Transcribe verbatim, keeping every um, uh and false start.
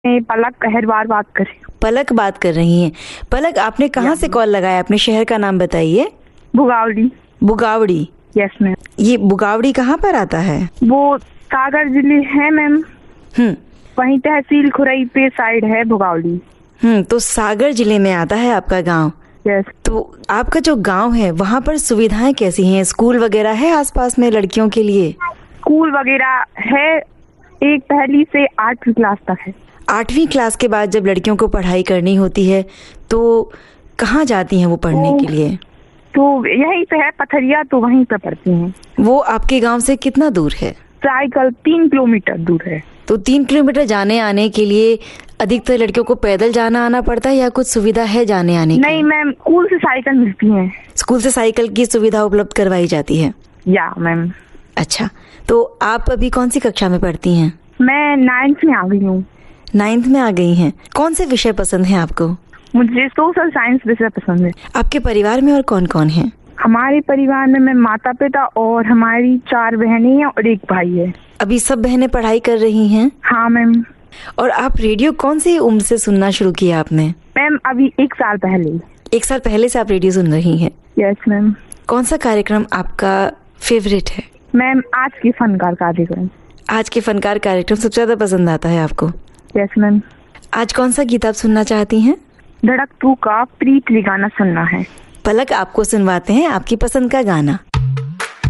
मैं पलक अहिरवार बात कर रही हूँ। पलक बात कर रही हैं। पलक, आपने कहाँ से कॉल लगाया? अपने शहर का नाम बताइए। बुगावड़ी। बुगावड़ी? Yes ma'am. ये बुगावड़ी कहाँ पर आता है? वो सागर जिले है मैम। हम्म वहीं तहसील खुरई पे साइड है बुगावड़ी। हम्म तो सागर जिले में आता है आपका गांव? यस। तो आपका जो गांव है वहाँ पर सुविधाएं कैसी हैं? स्कूल वगैरह है आसपास में लड़कियों के लिए? स्कूल वगैरह है, एक पहली से आठवीं क्लास तक है। आठवीं क्लास के बाद जब लड़कियों को पढ़ाई करनी होती है तो कहाँ जाती हैं वो पढ़ने के लिए? तो यहीं पे है पथरिया, तो वहीं पे पढ़ती हैं। वो आपके गांव से कितना दूर है? साइकिल तीन किलोमीटर दूर है। तो तीन किलोमीटर जाने आने के लिए अधिकतर लड़कियों को पैदल जाना आना पड़ता है या कुछ सुविधा है जाने आने की? नहीं मैम, स्कूल से साइकिल मिलती है। स्कूल से साइकिल की सुविधा उपलब्ध करवाई जाती है? या मैम। अच्छा, तो आप अभी कौन सी कक्षा में पढ़ती हैं? मैं नाइन्थ में आ गई हूँ। नाइन्थ में आ गई हैं। कौन से विषय पसंद हैं आपको? मुझे सोशल साइंस विषय पसंद है। आपके परिवार में और कौन कौन है? हमारे परिवार में मैं माता पिता और हमारी चार बहनें हैं और एक भाई है। अभी सब बहनें पढ़ाई कर रही हैं? हाँ मैम। और आप रेडियो कौन सी उम्र से सुनना शुरू किया आपने? मैम अभी एक साल पहले। एक साल पहले से आप रेडियो सुन रही हैं? Yes ma'am. कौन सा कार्यक्रम आपका फेवरेट है? मैम आज की फनकार कार्यक्रम। आज के फनकार कार्यक्रम सबसे ज्यादा पसंद आता है आपको? Yes ma'am. आज कौन सा गीत आप सुनना चाहती हैं? धड़क टू का प्रीत गाना सुनना है। पलक, आपको सुनवाते हैं आपकी पसंद का गाना।